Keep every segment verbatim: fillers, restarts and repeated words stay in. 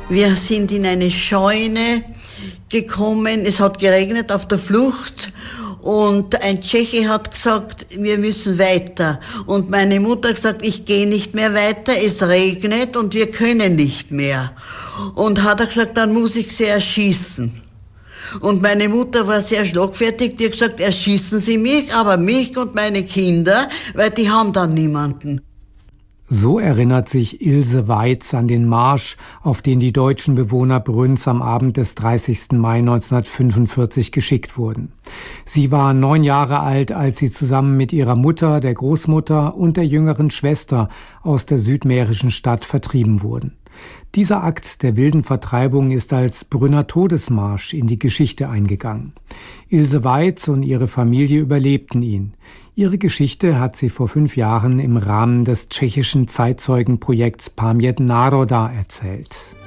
Wir sind in eine Scheune gekommen, es hat geregnet auf der Flucht und ein Tscheche hat gesagt, wir müssen weiter. Und meine Mutter hat gesagt, ich gehe nicht mehr weiter, es regnet und wir können nicht mehr. Und hat er gesagt, dann muss ich sie erschießen. Und meine Mutter war sehr schlagfertig, die hat gesagt, erschießen Sie mich, aber mich und meine Kinder, weil die haben dann niemanden. So erinnert sich Ilse Weiz an den Marsch, auf den die deutschen Bewohner Brünns am Abend des dreißigsten Mai neunzehnhundertfünfundvierzig geschickt wurden. Sie war neun Jahre alt, als sie zusammen mit ihrer Mutter, der Großmutter und der jüngeren Schwester aus der südmährischen Stadt vertrieben wurden. Dieser Akt der wilden Vertreibung ist als Brünner Todesmarsch in die Geschichte eingegangen. Ilse Weiz und ihre Familie überlebten ihn. Ihre Geschichte hat sie vor fünf Jahren im Rahmen des tschechischen Zeitzeugenprojekts Paměť národa erzählt.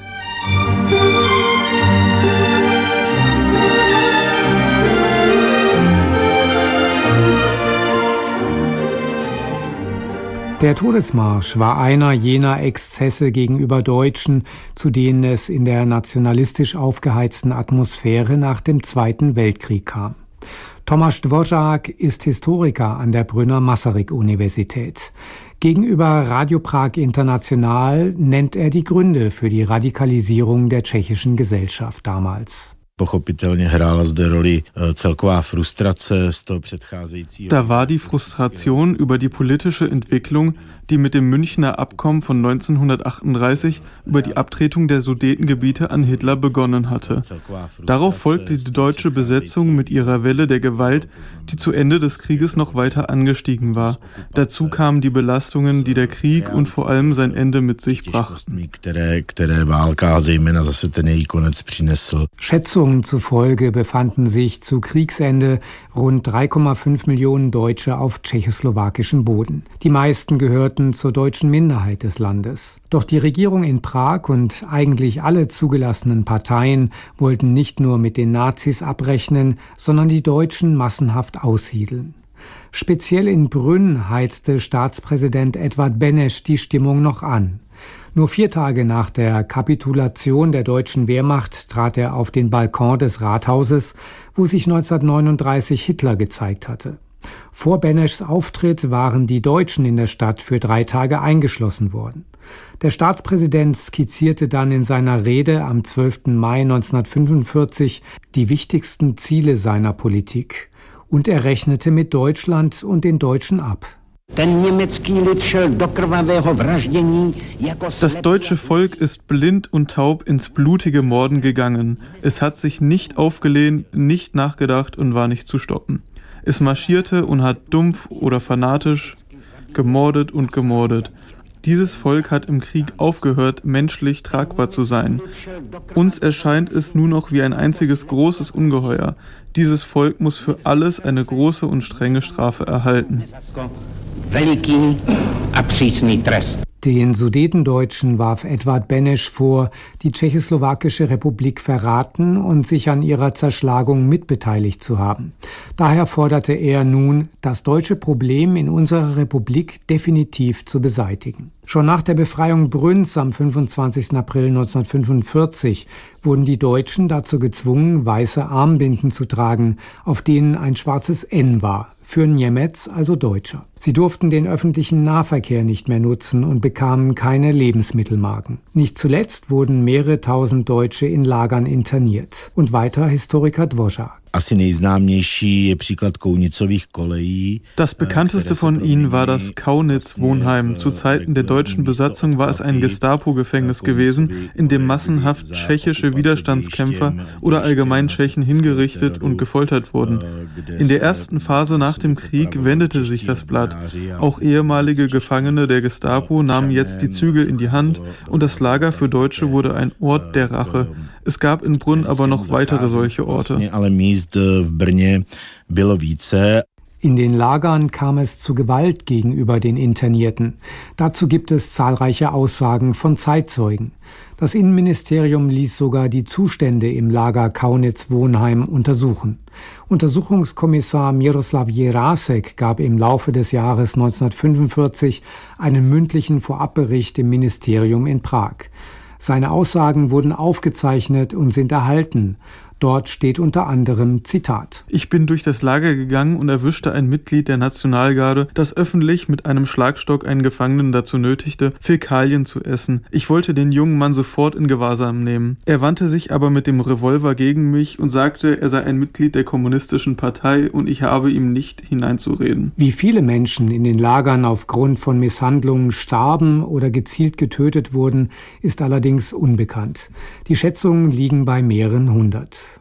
Der Todesmarsch war einer jener Exzesse gegenüber Deutschen, zu denen es in der nationalistisch aufgeheizten Atmosphäre nach dem Zweiten Weltkrieg kam. Tomáš Dvořák ist Historiker an der Brünner Masaryk-Universität. Gegenüber Radio Prag International nennt er die Gründe für die Radikalisierung der tschechischen Gesellschaft damals. Pochopitelně hrála zde roli celková frustrace z toho předcházejícího. Da war die Frustration über die politische Entwicklung, die mit dem Münchner Abkommen von neunzehnhundertachtunddreißig über die Abtretung der Sudetengebiete an Hitler begonnen hatte. Darauf folgte die deutsche Besetzung mit ihrer Welle der Gewalt, die zu Ende des Krieges noch weiter angestiegen war. Dazu kamen die Belastungen, die der Krieg und vor allem sein Ende mit sich brachten. Schätzungen zufolge befanden sich zu Kriegsende rund drei Komma fünf Millionen Deutsche auf tschechoslowakischem Boden. Die meisten gehörten zur deutschen Minderheit des Landes. Doch die Regierung in Prag und eigentlich alle zugelassenen Parteien wollten nicht nur mit den Nazis abrechnen, sondern die Deutschen massenhaft aussiedeln. Speziell in Brünn heizte Staatspräsident Edvard Beneš die Stimmung noch an. Nur vier Tage nach der Kapitulation der deutschen Wehrmacht trat er auf den Balkon des Rathauses, wo sich neunzehnhundertneununddreißig Hitler gezeigt hatte. Vor Beneschs Auftritt waren die Deutschen in der Stadt für drei Tage eingeschlossen worden. Der Staatspräsident skizzierte dann in seiner Rede am zwölften Mai neunzehnhundertfünfundvierzig die wichtigsten Ziele seiner Politik. Und er rechnete mit Deutschland und den Deutschen ab. Das deutsche Volk ist blind und taub ins blutige Morden gegangen. Es hat sich nicht aufgelehnt, nicht nachgedacht und war nicht zu stoppen. Es marschierte und hat dumpf oder fanatisch gemordet und gemordet. Dieses Volk hat im Krieg aufgehört, menschlich tragbar zu sein. Uns erscheint es nur noch wie ein einziges großes Ungeheuer. Dieses Volk muss für alles eine große und strenge Strafe erhalten. Den Sudetendeutschen warf Edvard Beneš vor, die Tschechoslowakische Republik verraten und sich an ihrer Zerschlagung mitbeteiligt zu haben. Daher forderte er nun, das deutsche Problem in unserer Republik definitiv zu beseitigen. Schon nach der Befreiung Brünns am fünfundzwanzigsten April neunzehnhundertfünfundvierzig wurden die Deutschen dazu gezwungen, weiße Armbinden zu tragen, auf denen ein schwarzes N war, für Němec, also Deutscher. Sie durften den öffentlichen Nahverkehr nicht mehr nutzen und bekamen keine Lebensmittelmarken. Nicht zuletzt wurden mehrere tausend Deutsche in Lagern interniert. Und weiter Historiker Dvořák. Das bekannteste von ihnen war das Kaunitz-Wohnheim. Zu Zeiten der deutschen Besatzung war es ein Gestapo-Gefängnis gewesen, in dem massenhaft tschechische Widerstandskämpfer oder allgemein Tschechen hingerichtet und gefoltert wurden. In der ersten Phase nach dem Krieg wendete sich das Blatt. Auch ehemalige Gefangene der Gestapo nahmen jetzt die Zügel in die Hand und das Lager für Deutsche wurde ein Ort der Rache. Es gab in Brünn aber noch weitere solche Orte. In den Lagern kam es zu Gewalt gegenüber den Internierten. Dazu gibt es zahlreiche Aussagen von Zeitzeugen. Das Innenministerium ließ sogar die Zustände im Lager Kaunitz-Wohnheim untersuchen. Untersuchungskommissar Miroslav Jirásek gab im Laufe des Jahres neunzehnhundertfünfundvierzig einen mündlichen Vorabbericht im Ministerium in Prag. Seine Aussagen wurden aufgezeichnet und sind erhalten. Dort steht unter anderem, Zitat: Ich bin durch das Lager gegangen und erwischte ein Mitglied der Nationalgarde, das öffentlich mit einem Schlagstock einen Gefangenen dazu nötigte, Fäkalien zu essen. Ich wollte den jungen Mann sofort in Gewahrsam nehmen. Er wandte sich aber mit dem Revolver gegen mich und sagte, er sei ein Mitglied der Kommunistischen Partei und ich habe ihm nicht hineinzureden. Wie viele Menschen in den Lagern aufgrund von Misshandlungen starben oder gezielt getötet wurden, ist allerdings unbekannt. Die Schätzungen liegen bei mehreren hundert.